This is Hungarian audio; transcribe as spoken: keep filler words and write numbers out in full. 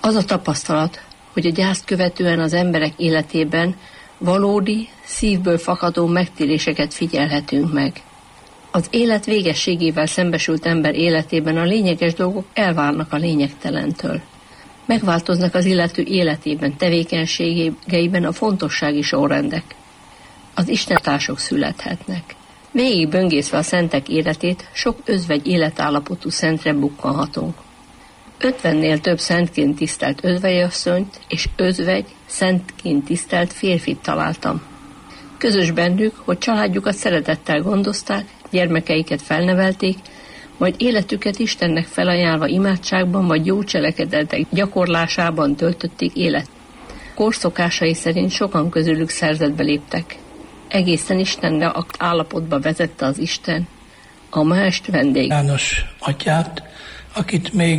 Az a tapasztalat, hogy a gyászt követően az emberek életében valódi, szívből fakadó megtéréseket figyelhetünk meg. Az élet végességével szembesült ember életében a lényeges dolgok elvárnak a lényegtelentől. Megváltoznak az illető életében, tevékenységeiben a fontossági sorrendek. Az istentások születhetnek. Végig böngészve a szentek életét, sok özvegy életállapotú szentre bukkanhatunk. ötvennél több szentként tisztelt özvegyasszonyt és özvegy szentként tisztelt férfit találtam. Közös bennük, hogy családjukat szeretettel gondozták, gyermekeiket felnevelték, majd életüket Istennek felajánlva imádságban vagy jó cselekedetek gyakorlásában töltötték élet. Korszokásai szerint sokan közülük szerzetbe léptek. Egészen Istenre állapotba vezette az Isten, a ma est vendég. János atyát, akit még